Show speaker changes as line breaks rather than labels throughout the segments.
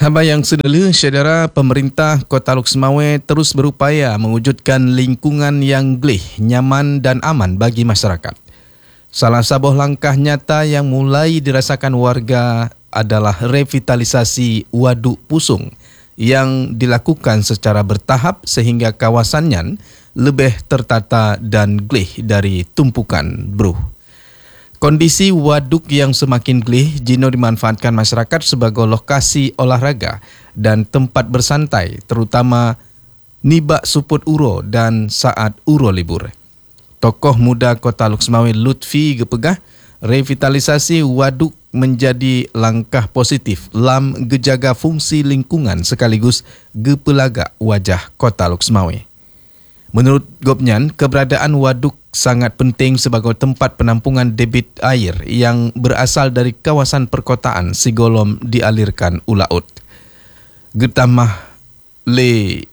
Haba yang sedelu, saudara, pemerintah Kota Lok Semawe terus berupaya mewujudkan lingkungan yang glih, nyaman dan aman bagi masyarakat. Salah satu langkah nyata yang mulai dirasakan warga adalah revitalisasi Waduk Pusung yang dilakukan secara bertahap sehingga kawasannya lebih tertata dan glih dari tumpukan buruh. Kondisi waduk yang semakin glih jino dimanfaatkan masyarakat sebagai lokasi olahraga dan tempat bersantai, terutama nibak suput uro dan saat uro libur. Tokoh muda Kota Lok Semawe Lutfi gepegah revitalisasi waduk menjadi langkah positif lam gejaga fungsi lingkungan sekaligus gepelaga wajah Kota Lok Semawe. Menurut Gopnyan, keberadaan waduk sangat penting sebagai tempat penampungan debit air yang berasal dari kawasan perkotaan sigolom dialirkan ulaut. Getamah Le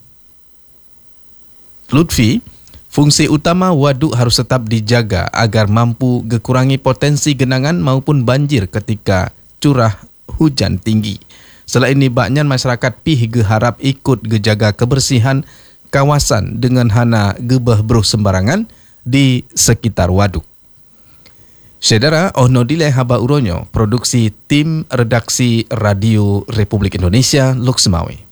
Lutfi, fungsi utama waduk harus tetap dijaga agar mampu kurangi potensi genangan maupun banjir ketika curah hujan tinggi. Selain ini, baknya masyarakat pih harap ikut gejaga kebersihan kawasan dengan hana gebah beruh sembarangan di sekitar waduk. Saudara, ohno dile haba uronyo, produksi tim redaksi Radio Republik Indonesia Lok Semawe.